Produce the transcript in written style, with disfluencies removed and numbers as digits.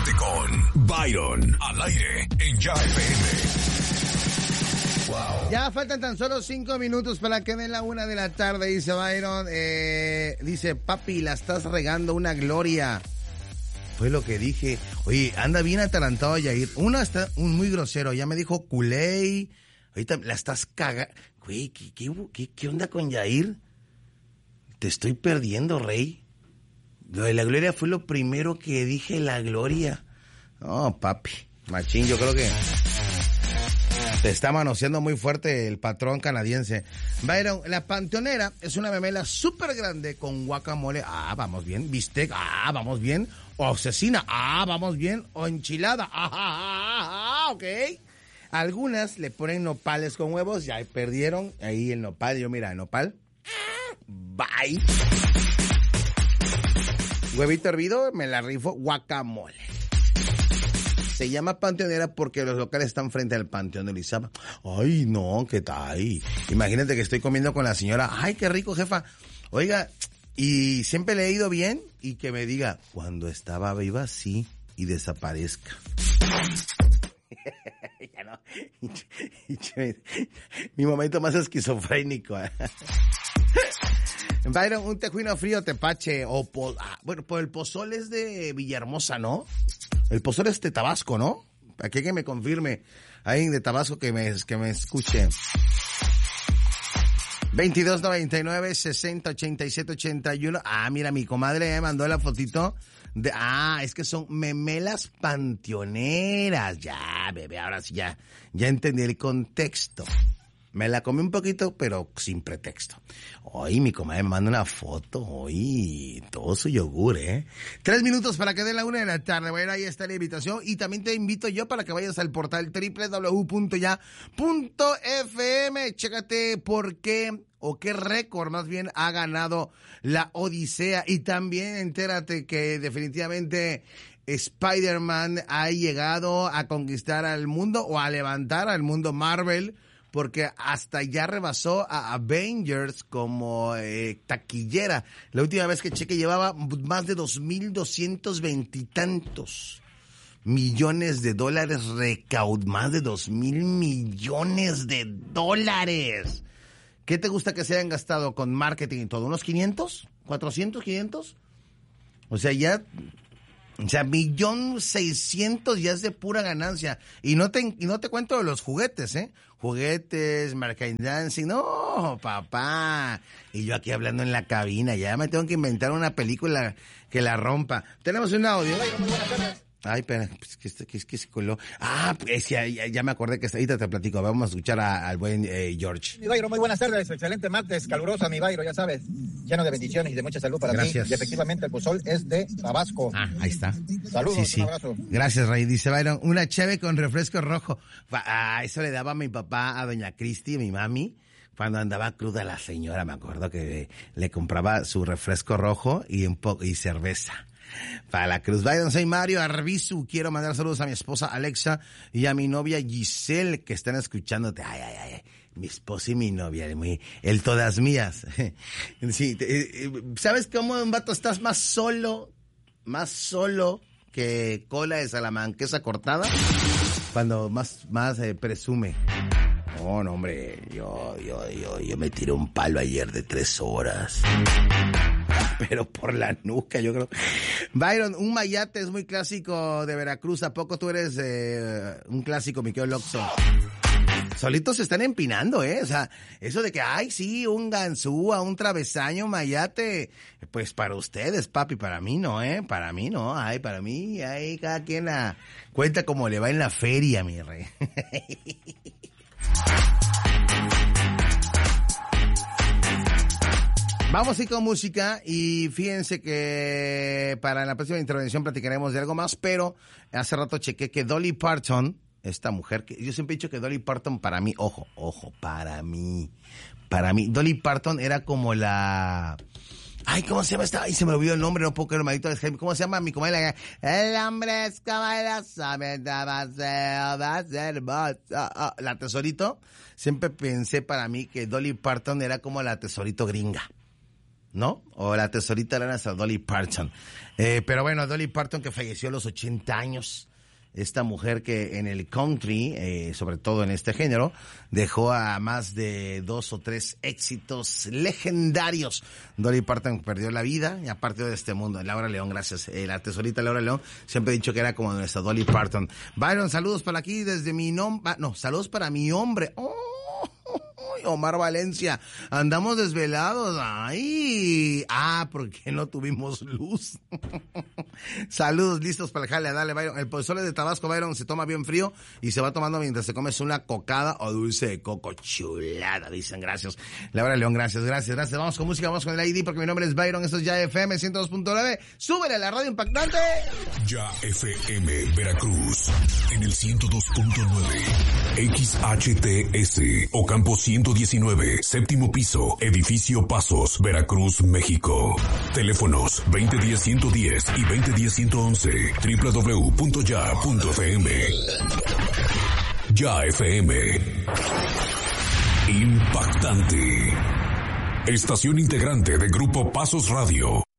Comunícate con Byron al aire en Ya FM. Wow. Ya faltan tan solo 5 minutos para que den la 1 de la tarde, dice Byron. Dice, papi, la estás regando, una gloria. Fue lo que dije. Oye, anda bien atarantado Yair. Una está muy grosero, ya me dijo culé. Ahorita la estás cagando. Güey, ¿qué onda con Yair? Te estoy perdiendo, rey. Lo de la gloria fue lo primero que dije, la gloria. No, papi, machín, yo creo que te está manoseando muy fuerte el patrón canadiense. Byron, la panteonera es una memela súper grande con guacamole. Ah, vamos bien. Bistec. Ah, vamos bien. O cecina. Ah, vamos bien. O enchilada. Ok. Algunas le ponen nopales con huevos. Ya perdieron ahí el nopal. Yo, mira, el nopal. Bye. Huevito hervido, me la rifo. Guacamole. Se llama panteonera porque los locales están frente al Panteón de Orizaba. Ay, no, ¿qué tal? Imagínate que estoy comiendo con la señora. Ay, qué rico, jefa. Oiga, y siempre le he ido bien y que me diga, cuando estaba viva, sí, y desaparezca. Ya no. Mi momento más esquizofrénico. Byron, un tejuino frío tepache o bueno, pues el pozole es de Villahermosa, ¿no? El pozole es de Tabasco, ¿no? Aquí que me confirme. Alguien de Tabasco que me escuche. 2299-608781. Ah, mira, mi comadre me mandó la fotito de... Ah, es que son memelas panteoneras. Ya, bebé, ahora sí ya entendí el contexto. Me la comí un poquito, pero sin pretexto. Hoy mi comadre me manda una foto. Hoy todo su yogur, 3 minutos para que den la 1 de la tarde. Bueno, ahí está la invitación. Y también te invito yo para que vayas al portal www.ya.fm. Chécate por qué o qué récord más bien ha ganado la Odisea. Y también entérate que definitivamente Spider-Man ha llegado a conquistar al mundo o a levantar al mundo Marvel, porque hasta ya rebasó a Avengers como taquillera. La última vez que cheque llevaba más de 2,220 y tantos millones de dólares recaudados. Más de 2,000 millones de dólares. ¿Qué te gusta que se hayan gastado con marketing y todo? ¿Unos 500? ¿400? ¿500? O sea, ya... O sea, 1,600,000 ya es de pura ganancia. Y no te cuento de los juguetes, Juguetes, merchandising. No, papá. Y yo aquí hablando en la cabina. Ya me tengo que inventar una película que la rompa. Tenemos un audio. Ay, espera, pues que se coló. Ah, pues ya me acordé que ahorita te platico. Vamos a escuchar al buen George. Mi Bayro, muy buenas tardes. Excelente martes, calurosa, mi Bayro, ya sabes. Lleno de bendiciones y de mucha salud para Gracias. ti. Y efectivamente el pozol es de Tabasco. Ah, ahí está. Saludos, Sí. un abrazo. Gracias, Ray. Dice Byron, una cheve con refresco rojo. Eso le daba a mi papá, a doña Cristi, mi mami. Cuando andaba cruda la señora, me acuerdo que le compraba su refresco rojo y cerveza. Para la Cruz. Byron, soy Mario Arbizu. Quiero mandar saludos a mi esposa Alexa y a mi novia Giselle, que están escuchándote. Ay. Mi esposa y mi novia, el todas mías. Sí, ¿sabes cómo, un vato, estás más solo que cola de salamanquesa cortada? Cuando más presume. No, hombre, yo me tiré un palo ayer de 3 horas. Pero por la nuca, yo creo. Byron, un mayate es muy clásico de Veracruz. ¿A poco tú eres un clásico, mi querido Loxo? Solitos se están empinando, O sea, eso de que, ay, sí, un ganzúa, un travesaño, mayate. Pues para ustedes, papi, para mí no, Para mí no. Ay, para mí, ay, cada quien la cuenta como le va en la feria, mi rey. Vamos a ir con música y fíjense que para la próxima intervención platicaremos de algo más, pero hace rato chequé que Dolly Parton, esta mujer, que yo siempre he dicho que Dolly Parton para mí, ojo, para mí, Dolly Parton era como la... Ay, ¿cómo se llama esta? Ay, se me olvidó el nombre, no puedo creer, maldito. ¿Cómo se llama mi comadre? El hombre es como la la Tesorito. Siempre pensé para mí que Dolly Parton era como la Tesorito gringa. ¿no? O la tesorita era nuestra Dolly Parton. Pero bueno, Dolly Parton, que falleció a los 80 años. Esta mujer que en el country, sobre todo en este género, dejó a más de 2 o 3 éxitos legendarios. Dolly Parton perdió la vida y ha partido de este mundo. Laura León, gracias. La tesorita Laura León, siempre he dicho que era como nuestra Dolly Parton. Byron, saludos para aquí desde mi nombre. No, saludos para mi hombre. Omar Valencia, andamos desvelados. Ay, porque no tuvimos luz. Saludos, listos para el jale, dale, Byron. El pozole de Tabasco, Byron, se toma bien frío y se va tomando mientras se comes una cocada o dulce de coco. Chulada, dicen, gracias. Laura León, gracias. Vamos con música, vamos con el ID porque mi nombre es Byron, esto es Ya FM 102.9. Súbele a la radio impactante. Ya FM Veracruz en el 102.9. XHTS Ocampo 119, séptimo piso, edificio Pasos, Veracruz, México. Teléfonos 2010-110 y 2010-111. www.ya.fm. Ya FM. Impactante. Estación integrante de Grupo Pasos Radio.